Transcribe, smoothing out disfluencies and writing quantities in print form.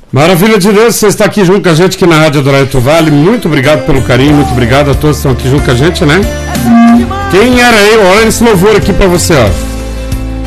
Maravilha de Deus, você está aqui junto com a gente aqui na Rádio Adoraito Vale. Muito obrigado pelo carinho, muito obrigado a todos que estão aqui junto com a gente, né? Quem era aí? Olha esse louvor aqui pra você, ó.